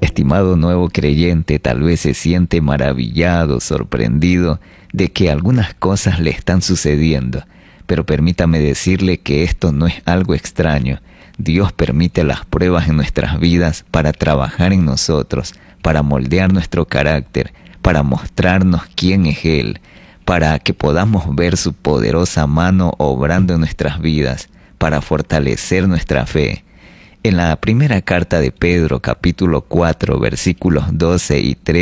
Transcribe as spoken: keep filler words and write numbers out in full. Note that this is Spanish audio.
estimado nuevo creyente tal vez se siente maravillado, sorprendido de que algunas cosas le están sucediendo, pero permítame decirle que esto no es algo extraño. Dios permite las pruebas en nuestras vidas para trabajar en nosotros, para moldear nuestro carácter, para mostrarnos quién es Él, para que podamos ver su poderosa mano obrando en nuestras vidas, para fortalecer nuestra fe. En la primera carta de Pedro, capítulo cuatro, versículos doce y trece,